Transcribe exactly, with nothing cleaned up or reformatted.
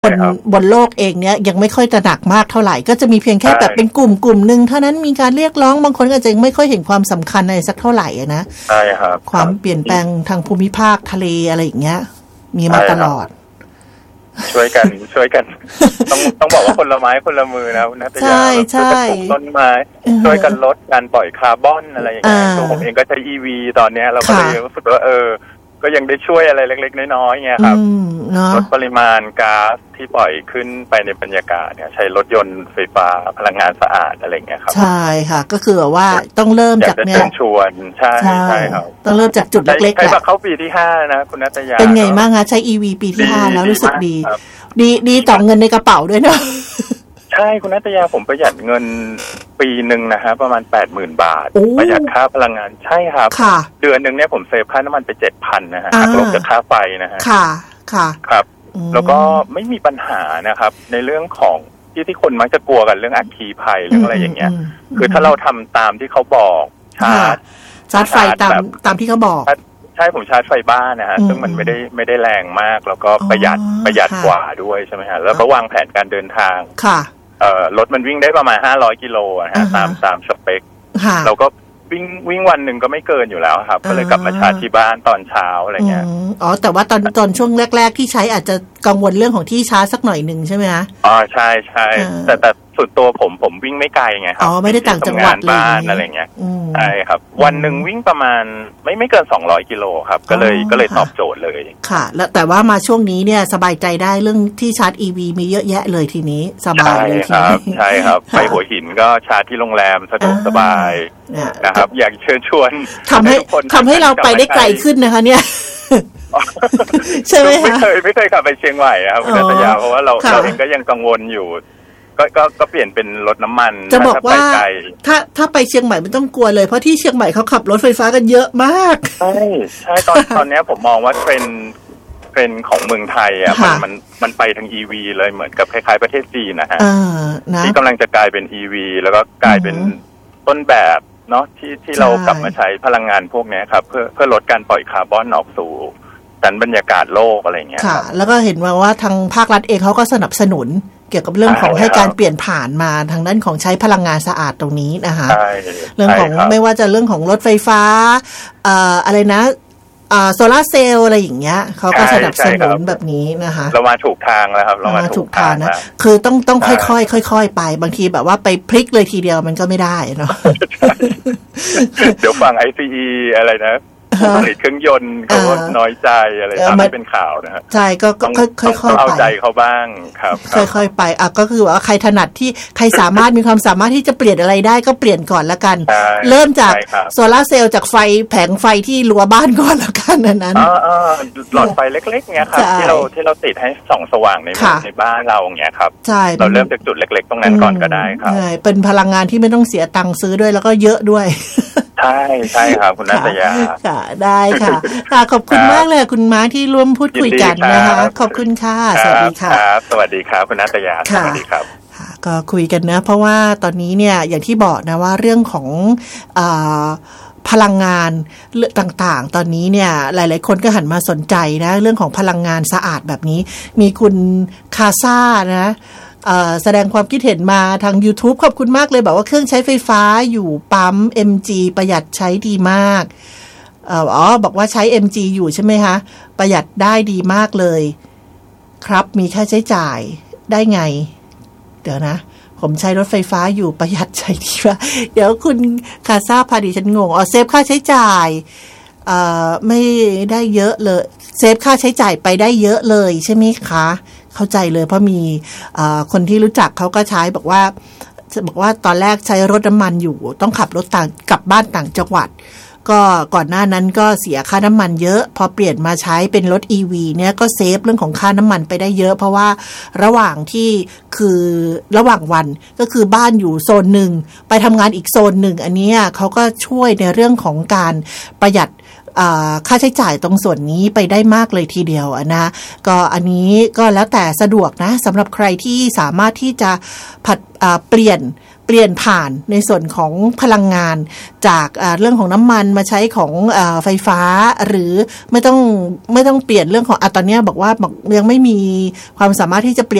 นบนโลกเองเนี้ยยังไม่ค่อยตระหนักมากเท่าไหร่ก็จะมีเพียงแค่แบบเป็นกลุ่มกลุ่มนึงเท่านั้นมีการเรียกร้องบางคนก็จะยังไม่ค่อยเห็นความสำคัญอะไรสักเท่าไหร่นะใช่ครับความเปลี่ยนแปลงทางภูมิภาคทะเลอะไรอย่างเงี้ยมีมาตลอดช่วยกันช่วยกันต้องต้องบอกว่าคนละไม้คนละมือนะนะใช่ใช่ปลูกต้นไม้ช่วยกันลดการปล่อยคาร์บอนอะไรอย่างเงี้ยตัวผมเองก็ใช้ อี วี ตอนเนี้ยเราก็เลยรู้สึกว่าเออก็ยังได้ช่วยอะไรเล็กๆน้อยๆเงี้ยครับลดปริมาณก๊าซที่ปล่อยขึ้นไปในบรรยากาศเนี่ยใช้รถยนต์ไฟฟ้าพลังงานสะอาดอะไรเงี้ยครับใช่ค่ะก็คือว่าต้องเริ่มจากเนี่ยชวนใช่ใช่ครับต้องเริ่มจากจุดเล็กๆแหละใช้มาเข้าปีที่ห้านะคุณณัฐยาเป็นไงบ้างคะใช้ อี วี ปีที่ห้าแล้วรู้สึกดีดีดีต่อเงินในกระเป๋าด้วยเนาะใช่คุณณัฐยาผมประหยัดเงินปีหนึ่งนะฮะประมาณ แปดหมื่น บาทประหยัดค่าพลังงานใช่ครับเดือนนึงเนี่ยผมเซฟค่าน้ำมันไป เจ็ดพัน นะฮะหักลบจากค่าไฟนะฮะค่ะค่ะครับแล้วก็ไม่มีปัญหานะครับในเรื่องของที่ที่คนมักจะกลัวกันเรื่องอัคคีภัยเรื่องอะไรอย่างเงี้ยคือถ้าเราทำตามที่เขาบอกชาร์จชาร์จไฟตามตามที่เขาบอกใช่ผมชาร์จไฟบ้านนะฮะซึ่งมันไม่ได้ไม่ได้แรงมากแล้วก็ประหยัดประหยัดกว่าด้วยใช่ไหมฮะแล้วก็วางแผนการเดินทางค่ะเอ่อรถมันวิ่งได้ประมาณห้าร้อยกิโลนะฮะตามตามสเปคเราก็วิ่งวิ่งวันหนึ่งก็ไม่เกินอยู่แล้วครับก็เลยกลับมาชาร์จที่บ้านตอนเช้าอะไรเงี้ยอ๋อแต่ว่าตอนตอนช่วงแรกๆที่ใช้อาจจะกังวลเรื่องของที่ชาร์จสักหน่อยนึงใช่ไหมคะอ๋อใช่ใช่แต่แต่ส่วนตัวผมผมวิ่งไม่ไกลไงครับอ๋อไม่ได้ต่างจังหวัดเลยบ้านอะไรเงี้ยใช่ครับวันหนึ่งวิ่งประมาณไม่ไม่เกินสองร้อยกิโลครับก็เลยก็เลยตอบโจทย์เลยค่ะแล้วแต่ว่ามาช่วงนี้เนี่ยสบายใจได้เรื่องที่ชาร์จ อี วี มีเยอะแยะเลยทีนี้สบายเลยทีนี้ใช่ครับไปหัวหินก็ชาร์จที่โรงแรมสะดวกสบายนะครับอยากเชิญชวนทำให้ทำให้เราไปได้ไกลขึ้นนะคะเนี่ยใช่ไหมคะไม่เคยไม่เคยขับไปเชียงใหม่ครับคุณณัฐยาเพราะว่าเราเราเองก็ยังกังวลอยู่ก็ก็ก็เปลี่ยนเป็นรถน้ำมันจะบอกว่าถ้าถ้าไปเชียงใหม่ไม่ต้องกลัวเลยเพราะที่เชียงใหม่เขาขับรถไฟฟ้ากันเยอะมากใช่ใช่ตอนตอนนี้ผมมองว่าเทรนเทรนของเมืองไทยอ่ะมันมันมันไปทาง อี วี เลยเหมือนกับคล้ายๆประเทศจีนนะฮะที่กำลังจะกลายเป็น อี วี แล้วก็กลายเป็นต้นแบบเนาะที่ที่เรากลับมาใช้พลังงานพวกนี้ครับเพื่อเพื่อลดการปล่อยคาร์บอนออกสู่ชั้นบรรยากาศโลกอะไรเงี้ยค่ะแล้วก็เห็นว่าว่าทางภาครัฐเองเขาก็สนับสนุนเกี่ยวกับเรื่องของให้การเปลี่ยนผ่านมาทางด้านของใช้พลังงานสะอาดตรงนี้นะคะเรื่องของไม่ว่าจะเรื่องของรถไฟฟ้าอะไรนะโซล่าเซลล์อะไรอย่างเงี้ยเขาก็สนับสนุนแบบนี้นะคะเรามาถูกทางแล้วครับเรามาถูกทางนะคือต้องต้องค่อยๆค่อยๆไปบางทีแบบว่าไปพลิกเลยทีเดียวมันก็ไม่ได้เนาะเดี๋ยวฟัง ไอ ซี อี อะไรนะผู้ผลิตเครื่องยนต์เขาก็น้อยใจอะไรตามที่เป็นข่าวนะฮะใช่ก็ค่อยๆไปเอาใจเขาบ้างครับค่อยๆไปอ่ะก็คือว่าใครถนัดที่ใครสามารถมีความสามารถที่จะเปลี่ยนอะไรได้ก็เปลี่ยนก่อนละกันเริ่มจากโซล่าเซลล์จากไฟแผงไฟที่รั้วบ้านก่อนละกันนั้นอ๋อหลอดไฟเล็กๆเงี้ยครับที่เราที่เราติดให้ส่องสว่างในในบ้านเราเงี้ยครับเราเริ่มจากจุดเล็กๆตรงนั้นก่อนก็ได้ครับใช่เป็นพลังงานที่ไม่ต้องเสียตังค์ซื้อด้วยแล้วก็เยอะด้วยใช่ใช่ครับคุณณัฐยาค่ะได้ค่ะค่ะขอบคุณมากเลยคุณม้าที่ร่วมพูดคุยกันนะคะขอบคุณค่ะสวัสดีค่ะสวัสดีครับคุณณัฐยาสวัสดีครับก็คุยกันนะเพราะว่าตอนนี้เนี่ยอย่างที่บอกนะว่าเรื่องของอ่าพลังงานต่างๆตอนนี้เนี่ยหลายๆคนก็หันมาสนใจนะเรื่องของพลังงานสะอาดแบบนี้มีคุณคาซ่านะแสดงความคิดเห็นมาทาง YouTube ขอบคุณมากเลยบอกว่าเครื่องใช้ไฟฟ้าอยู่ปั๊ม เอ็ม จี ประหยัดใช้ดีมากอ๋อบอกว่าใช้ เอ็ม จี อยู่ใช่ไหมคะประหยัดได้ดีมากเลยครับมีค่าใช้จ่ายได้ไงเดี๋ยวนะผมใช้รถไฟฟ้าอยู่ประหยัดใช้ดีว่าเดี๋ยวคุณคาซ่าพาดิฉันงงอ๋อเซฟค่าใช้จ่ายไม่ได้เยอะเลยเซฟค่าใช้จ่ายไปได้เยอะเลยใช่ไหมคะเข้าใจเลยเพราะมีคนที่รู้จักเขาก็ใช้บอกว่าบอกว่าตอนแรกใช้รถน้ำมันอยู่ต้องขับรถต่างกลับบ้านต่างจังหวัดก็ก่อนหน้านั้นก็เสียค่าน้ำมันเยอะพอเปลี่ยนมาใช้เป็นรถ อี วี เนี่ยก็เซฟเรื่องของค่าน้ำมันไปได้เยอะเพราะว่าระหว่างที่คือระหว่างวันก็คือบ้านอยู่โซนหนึ่งไปทำงานอีกโซนหนึ่งอันนี้เขาก็ช่วยในเรื่องของการประหยัดค่าใช้จ่ายตรงส่วนนี้ไปได้มากเลยทีเดียวนะก็อันนี้ก็แล้วแต่สะดวกนะสำหรับใครที่สามารถที่จะผัดเปลี่ยนเปลี่ยนผ่านในส่วนของพลังงานจากเรื่องของน้ำมันมาใช้ของไฟฟ้าหรือไม่ต้องไม่ต้องเปลี่ยนเรื่องของอ่ะตอนนี้บอกว่ายังไม่มีความสามารถที่จะเปลี่ยน